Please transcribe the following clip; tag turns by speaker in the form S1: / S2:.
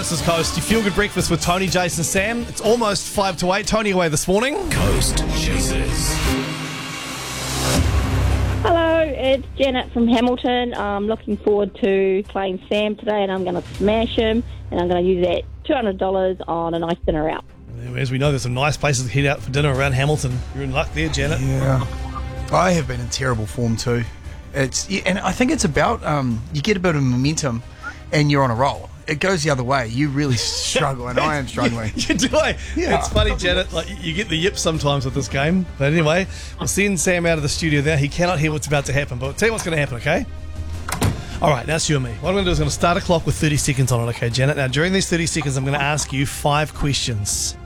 S1: This is Coast. You feel good breakfast with Tony, Jason, Sam. It's almost 5 to 8. Tony away this morning.
S2: Coast Chasers.
S3: Hello, it's Janet from Hamilton. I'm looking forward to playing Sam today, and I'm going to smash him, and I'm going to use that $200 on a nice dinner out.
S1: As we know, there's some nice places to head out for dinner around Hamilton. You're in luck there, Janet.
S4: Yeah, I have been in terrible form too. And I think it's about you get a bit of momentum, and you're on a roll. It goes the other way. You really struggle, and I am struggling.
S1: You do.
S4: Yeah.
S1: It's funny, Janet. Like you get the yips sometimes with this game. But anyway, we'll send Sam out of the studio there. He cannot hear what's about to happen. But I'll tell you what's going to happen, okay? All right, now it's you and me. What I'm going to do is I'm going to start a clock with 30 seconds on it, okay, Janet? Now, during these 30 seconds, I'm going to ask you 5 questions.